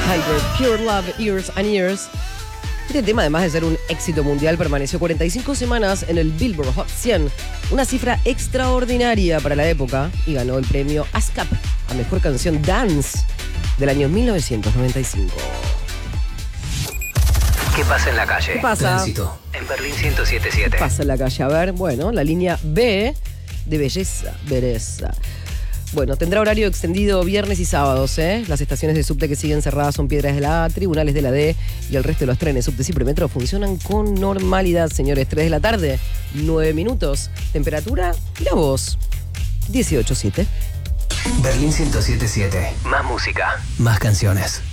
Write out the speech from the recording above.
Hyper, Pure Love, Years and Years. Este tema, además de ser un éxito mundial, permaneció 45 semanas en el Billboard Hot 100, una cifra extraordinaria para la época, y ganó el premio ASCAP a Mejor Canción Dance del año 1995. ¿Qué pasa en la calle? ¿Qué pasa? Tránsito. En Berlín 107.7. ¿Qué pasa en la calle? A ver, bueno, la línea B de Belleza. Bueno, tendrá horario extendido viernes y sábados, ¿eh? Las estaciones de subte que siguen cerradas son Piedras de la A, Tribunales de la D, y el resto de los trenes subte y Metro funcionan con normalidad, señores. 3 de la tarde, 9 minutos. Temperatura, la voz, 18.7. Berlín 107.7. Más música, más canciones.